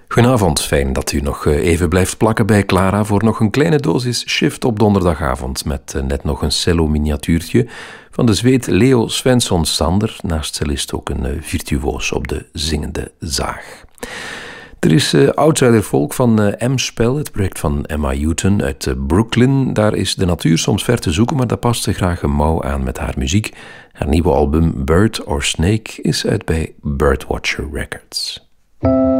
Goedenavond, fijn dat u nog even blijft plakken bij Clara voor nog een kleine dosis Shift op donderdagavond met net nog een cello-miniatuurtje van de Zweed Leo Svensson-Sander, naast cellist ook een virtuoos op de zingende zaag. Er is outsidervolk van M-Spell, het project van Emma Houghton uit Brooklyn. Daar is de natuur soms ver te zoeken, maar daar past ze graag een mouw aan met haar muziek. Haar nieuwe album Bird or Snake is uit bij Birdwatcher Records.